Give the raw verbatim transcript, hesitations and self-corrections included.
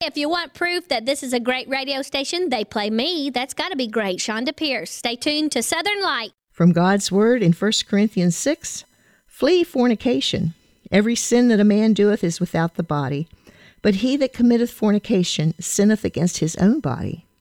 If you want proof that this is a great radio station, they play me. That's got to be great. Shonda Pierce. Stay tuned to Southern Light. From God's Word in First Corinthians six, flee fornication. Every sin that a man doeth is without the body, but he that committeth fornication sinneth against his own body.